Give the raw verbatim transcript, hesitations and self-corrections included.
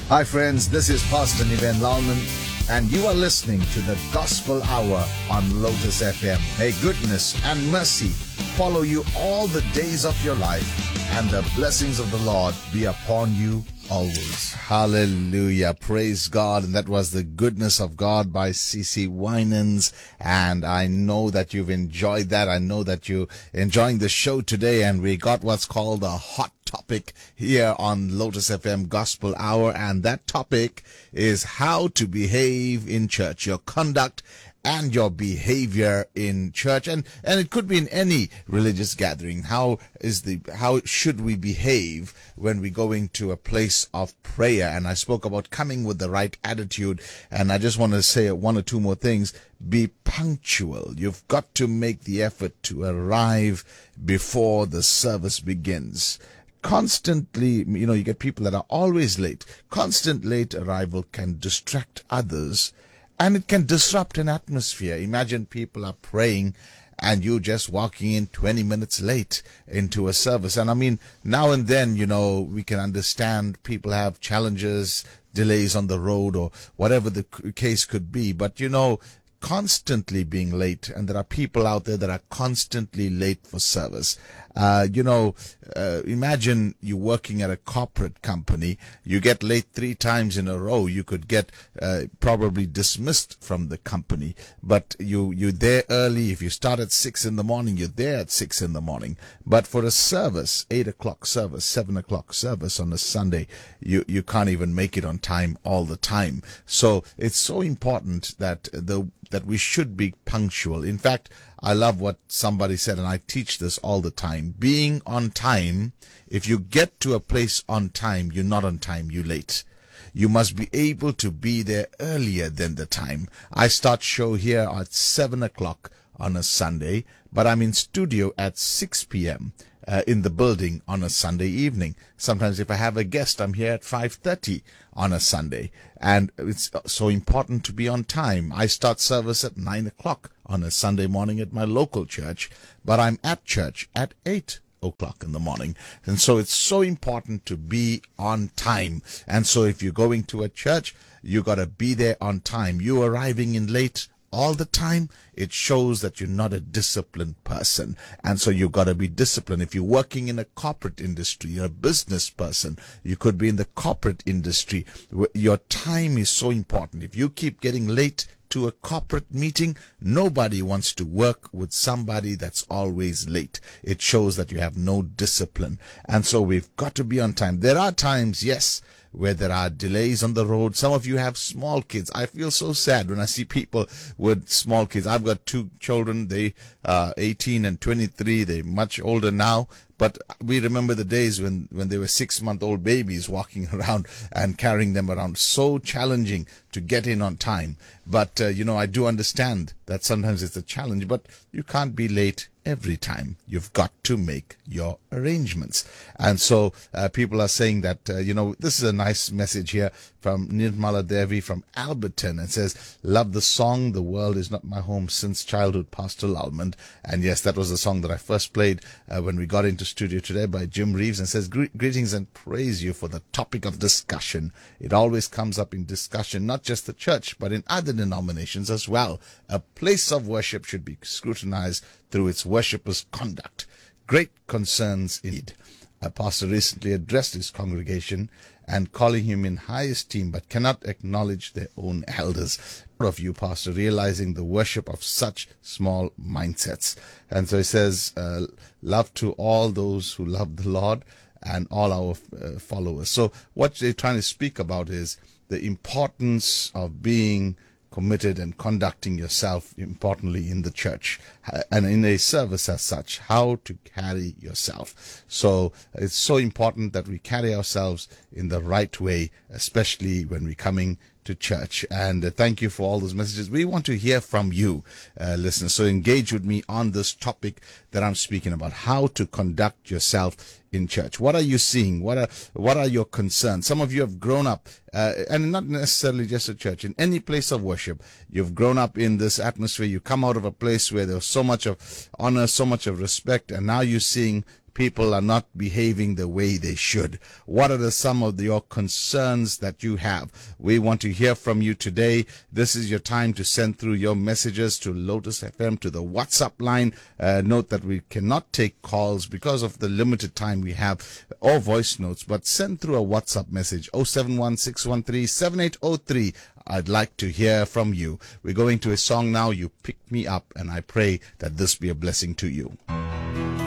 Hi friends, this is Pastor Niven Lauman and you are listening to the Gospel Hour on Lotus F M. May goodness and mercy follow you all the days of your life and the blessings of the Lord be upon you always. Hallelujah. Praise God. And that was The Goodness of God by C C Winans. And I know that you've enjoyed that. I know that you're enjoying the show today. And we got what's called a hot topic here on Lotus F M Gospel Hour. And that topic is how to behave in church, your conduct and your behavior in church, and and it could be in any religious gathering. How is the how should we behave when we go into a place of prayer? And I spoke about coming with the right attitude, and I just want to say one or two more things. Be punctual. You've got to make the effort to arrive before the service begins. Constantly, you know, you get people that are always late. Constant late arrival can distract others. And it can disrupt an atmosphere. Imagine people are praying and you just walking in twenty minutes late into a service. And I mean, now and then, you know, we can understand people have challenges, delays on the road or whatever the case could be. But, you know, constantly being late, and there are people out there that are constantly late for service. Uh, you know, uh, imagine you working at a corporate company. You get late three times in a row. You could get uh, probably dismissed from the company. But you, you're there early. If you start at six in the morning, you're there at six in the morning. But for a service, eight o'clock service, seven o'clock service on a Sunday, you, you can't even make it on time all the time. So it's so important that the that we should be punctual. In fact, I love what somebody said, and I teach this all the time. Being on time, if you get to a place on time, you're not on time, you're late. You must be able to be there earlier than the time. I start show here at seven o'clock on a Sunday, but I'm in studio at six p.m. Uh, in the building on a Sunday evening. Sometimes if I have a guest, I'm here at five thirty on a Sunday. And it's so important to be on time. I start service at nine o'clock on a Sunday morning at my local church, but I'm at church at eight o'clock in the morning. And so it's so important to be on time. And so if you're going to a church, you got to be there on time. You arriving in late all the time, it shows that you're not a disciplined person. And so you've got to be disciplined. If you're working in a corporate industry, you're a business person, you could be in the corporate industry. Your time is so important. If you keep getting late to a corporate meeting, nobody wants to work with somebody that's always late. It shows that you have no discipline. And so we've got to be on time. There are times, yes, where there are delays on the road. Some of you have small kids. I feel so sad when I see people with small kids. I've got two children. They are eighteen and twenty-three. They're much older now. But we remember the days when, when they were six-month-old babies walking around and carrying them around. So challenging to get in on time. But, uh, you know, I do understand that sometimes it's a challenge, but you can't be late every time. You've got to make your arrangements. And so uh, people are saying that, uh, you know, this is a nice message here from Nirmala Devi from Alberton. It says, love the song, The World Is Not My Home Since Childhood, Pastor Lalmond. And yes, that was the song that I first played uh, when we got into studio today by Jim Reeves, and says, greetings and praise you for the topic of discussion. It always comes up in discussion, not just the church, but in other denominations as well. A place of worship should be scrutinized through its worshippers' conduct. Great concerns indeed. A pastor recently addressed his congregation and calling him in high esteem, but cannot acknowledge their own elders. Proud of you, pastor, realizing the worship of such small mindsets. And so he says, uh, love to all those who love the Lord and all our uh, followers. So what they're trying to speak about is the importance of being committed and conducting yourself, importantly, in the church and in a service as such, how to carry yourself. So it's so important that we carry ourselves in the right way, especially when we're coming to church. And uh, thank you for all those messages. We want to hear from you, uh, listeners. So engage with me on this topic that I'm speaking about, how to conduct yourself in church. What are you seeing? What are what are your concerns? Some of you have grown up, uh, and not necessarily just a church, in any place of worship. You've grown up in this atmosphere. You come out of a place where there's so much of honor, so much of respect, and now you're seeing people are not behaving the way they should? What are the, some of your concerns that you have? We want to hear from you today. This is your time to send through your messages to Lotus F M, to the WhatsApp line. Uh, note that we cannot take calls because of the limited time we have, or voice notes, but send through a WhatsApp message, oh seven one six one three seven eight oh three. I'd like to hear from you. We're going to a song now, You Pick Me Up, and I pray that this be a blessing to you.